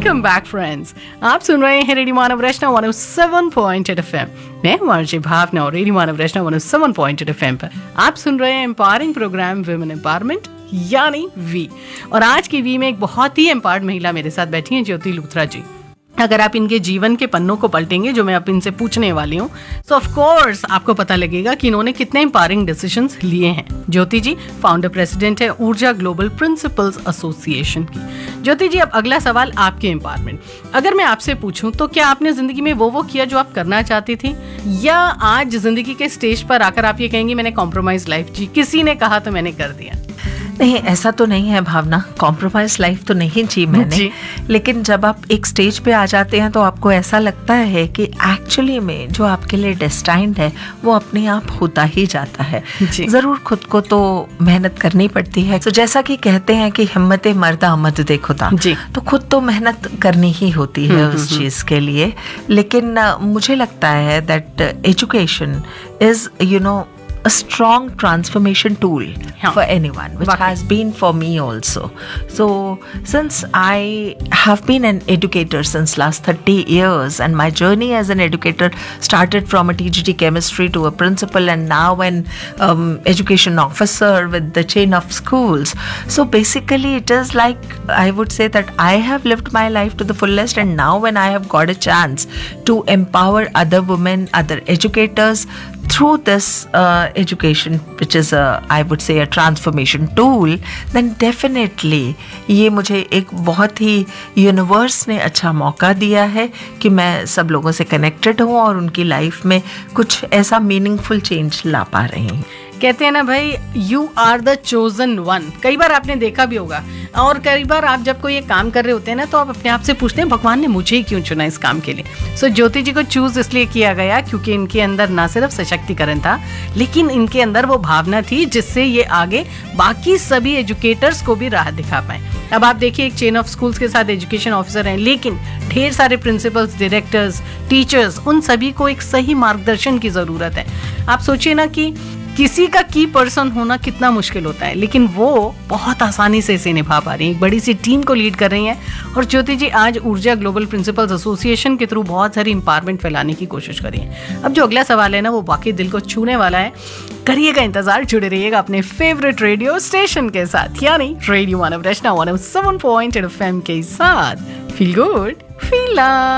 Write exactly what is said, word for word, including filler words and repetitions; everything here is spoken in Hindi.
Welcome back friends. आप सुन रहे हैं रेडियो मानव रचना one O seven point eight F M. मैं हूं आरजे भावना और रेडियो मानव रचना one O seven point eight F M पर आप सुन रहे हैं एम्पावरिंग प्रोग्राम विमेन एम्पावरमेंट यानी वी। और आज की वी में एक बहुत ही एम्पावर्ड महिला मेरे साथ बैठी हैं, ज्योति लूथरा जी। अगर आप इनके जीवन के पन्नों को पलटेंगे, जो मैं अब इनसे पूछने वाली हूँ, तो ऑफ कोर्स आपको पता लगेगा कि इन्होंने कितने एम्पावरिंग डिसीजंस लिए हैं। ज्योति जी फाउंडर प्रेसिडेंट है ऊर्जा ग्लोबल प्रिंसिपल्स एसोसिएशन की। ज्योति जी, अब अगला सवाल आपके एम्पावरमेंट। अगर मैं आपसे पूछूं तो क्या आपने जिंदगी में वो वो किया जो आप करना चाहती थी, या आज जिंदगी के स्टेज पर आकर आप ये कहेंगी मैंने कॉम्प्रोमाइज लाइफ जी, किसी ने कहा तो मैंने कर दिया? नहीं, ऐसा तो नहीं है भावना, कॉम्प्रोमाइज लाइफ तो नहीं जी मैंने। लेकिन जब आप एक स्टेज पे आ जाते हैं तो आपको ऐसा लगता है कि एक्चुअली में जो आपके लिए डेस्टाइन्ड है वो अपने आप होता ही जाता है। जरूर खुद को तो मेहनत करनी पड़ती है। तो जैसा कि कहते हैं कि हिम्मत मर्दा मद दे खुदा, तो खुद तो मेहनत करनी ही होती है उस चीज के लिए। लेकिन uh, मुझे लगता है that education is you know a strong transformation tool yeah. for anyone, which Waki. has been for me also. So since I have been an educator since last thirty years, and my journey as an educator started from a T G T chemistry to a principal and now an um, education officer with the chain of schools. So basically it is like, I would say that I have lived my life to the fullest, and now when I have got a chance to empower other women, other educators through this uh, education, which is a, I would say a transformation tool, then definitely ये मुझे एक बहुत ही यूनिवर्स ने अच्छा मौका दिया है कि मैं सब लोगों से कनेक्टेड हूँ और उनकी लाइफ में कुछ ऐसा मीनिंगफुल चेंज ला पा रही हूँ। कहते हैं ना भाई, you are the chosen one. कई बार आपने देखा भी होगा, और कई बार आप जब कोई ये काम कर रहे होते हैं ना, तो आप अपने आप से पूछते हैं भगवान ने मुझे ही क्यों चुना इस काम के लिए। सो so, ज्योति जी को चूज इसलिए किया गया क्योंकि इनके अंदर ना सिर्फ सशक्तिकरण था, लेकिन इनके अंदर वो भावना थी जिससे ये आगे बाकी सभी एजुकेटर्स को भी राह दिखा पाए। अब आप देखिए, एक चेन ऑफ स्कूल्स के साथ एजुकेशन ऑफिसर हैं, लेकिन ढेर सारे प्रिंसिपल्स, डायरेक्टर्स, टीचर्स, उन सभी को एक सही मार्गदर्शन की जरूरत है। आप सोचिए ना कि किसी का की पर्सन होना कितना मुश्किल होता है, लेकिन वो बहुत आसानी से इसे निभा पा रही हैं, एक बड़ी सी टीम को लीड कर रही हैं। और ज्योति जी आज ऊर्जा ग्लोबल प्रिंसिपल्स एसोसिएशन के थ्रू बहुत सारी एम्पावरमेंट फैलाने की कोशिश कर रही हैं। अब जो अगला सवाल है ना, वो वाकई दिल को छूने वाला है। करिएगा इंतजार, जुड़े रहिएगा अपने फेवरेट रेडियो स्टेशन के साथ, यानी रेडियो मानव रचना one O seven point eight F M के साथ। Feel good, feel